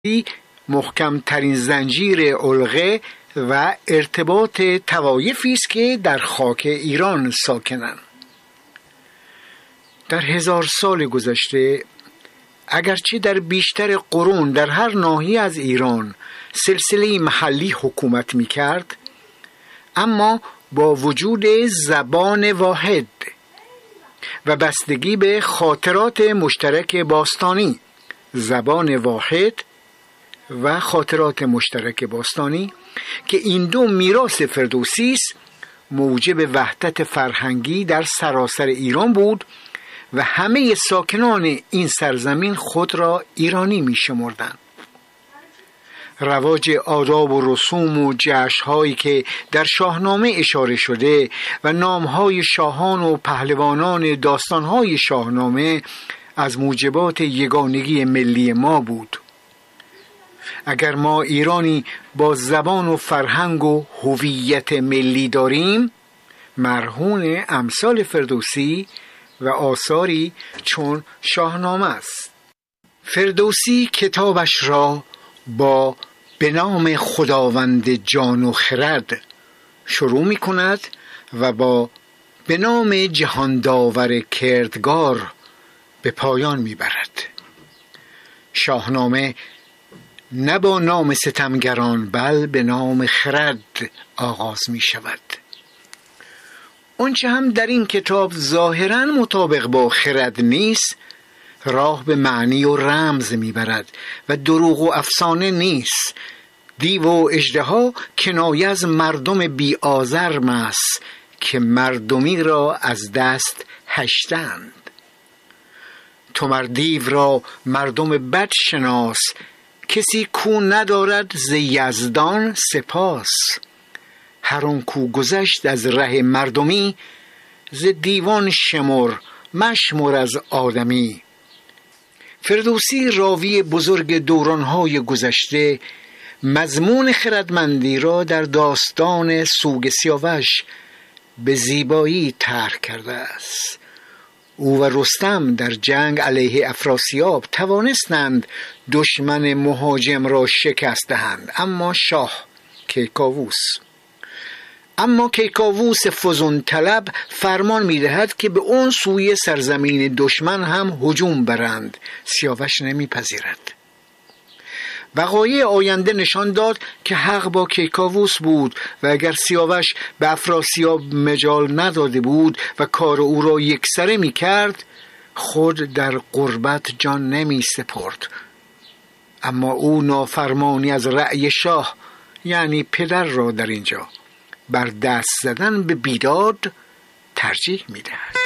محکمترین زنجیر علقه و ارتباط طوایفی است که در خاک ایران ساکنند. در 1000 سال گذشته اگرچه در بیشتر قرون در هر ناحیه از ایران سلسله محلی حکومت می کرد، اما با وجود زبان واحد و بستگی به خاطرات مشترک باستانی، زبان واحد و خاطرات مشترک باستانی که این دو میراث فردوسی است، موجب وحدت فرهنگی در سراسر ایران بود و همه ساکنان این سرزمین خود را ایرانی می شمردند. رواج آداب و رسوم و جشن‌هایی که در شاهنامه اشاره شده و نام‌های شاهان و پهلوانان داستان‌های شاهنامه از موجبات یگانگی ملی ما بود. اگر ما ایرانی با زبان و فرهنگ و هویت ملی داریم، مرهون امثال فردوسی و آثاری چون شاهنامه است. فردوسی کتابش را با به نام خداوند جان و خرد شروع می کند و با به نام جهانداور کردگار به پایان می برد. شاهنامه نه با نام ستمگران بل به نام خرد آغاز می شود. آنچه هم در این کتاب ظاهراً مطابق با خرد نیست، راه به معنی و رمز میبرد و دروغ و افسانه نیست. دیو و اژدها کنایه از مردم بی آزرم است که مردمی را از دست هشتند. تو مر دیو را مردم بد شناس، کسی کو ندارد ز یزدان سپاس. هر آن کو گذشت از ره مردمی، ز دیوان شمر مشمر از آدمی. فردوسی راوی بزرگ دورانهای گذشته مضمون خردمندی را در داستان سوگ سیاوش به زیبایی طرح کرده است. او و رستم در جنگ علیه افراسیاب توانستند دشمن مهاجم را شکست دهند، اما کیکاووس فزون طلب فرمان می‌دهد که به اون سوی سرزمین دشمن هم هجوم برند. سیاوش نمی‌پذیرد. وقایع آینده نشان داد که حق با کیکاووس بود و اگر سیاوش به افراسیاب مجال نداده بود و کار او را یکسره می‌کرد، خود در غربت جان نمی‌سپرد. اما او نافرمانی از رأی شاه یعنی پدر را در اینجا بر دست زدن به بیداد ترجیح می‌دهد.